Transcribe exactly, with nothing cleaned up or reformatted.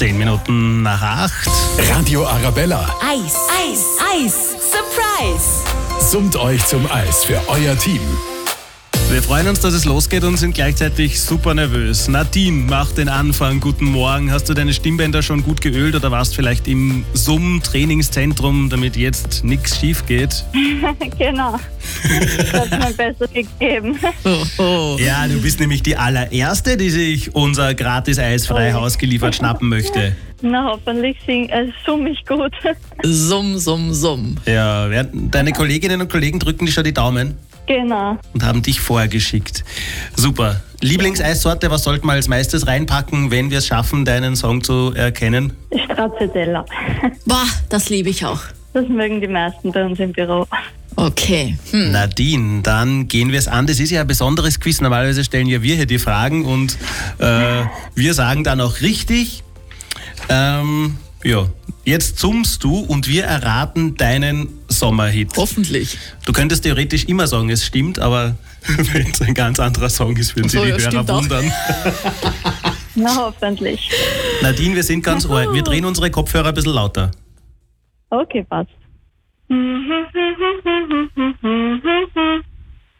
Zehn Minuten nach acht. Radio Arabella Eis, Eis, Eis, Surprise! summt euch zum Eis für euer Team. Wir freuen uns, dass es losgeht und sind gleichzeitig super nervös. Nadine, mach den Anfang. Guten Morgen. Hast du deine Stimmbänder schon gut geölt oder warst vielleicht im Summ-Trainingszentrum, damit jetzt nichts schief geht? Genau. Das hat mir besser gegeben. Oh, oh. Ja, du bist nämlich die allererste, die sich unser Gratis-Eis-Freihaus geliefert schnappen möchte. Na, hoffentlich sing, äh, summ ich gut. Summ, summ, summ. Ja, deine Kolleginnen und Kollegen drücken dir schon die Daumen Genau. und haben dich vorgeschickt. Super. Lieblingseissorte, was sollten wir als meistes reinpacken, wenn wir es schaffen, deinen Song zu erkennen? Stracciatella. Boah, das liebe ich auch. Das mögen die meisten bei uns im Büro. Okay. Hm. Nadine, dann gehen wir es an. Das ist ja ein besonderes Quiz. Normalerweise stellen ja wir hier die Fragen und äh, wir sagen dann auch richtig. Ähm, ja, jetzt summst du und wir erraten deinen Sommerhit. Hoffentlich. Du könntest theoretisch immer sagen, es stimmt, aber wenn es ein ganz anderer Song ist, würden Ach so, sich die ja, Hörer stimmt auch. wundern. Na, hoffentlich. Nadine, wir sind ganz arg. Wir drehen unsere Kopfhörer ein bisschen lauter. Okay, passt.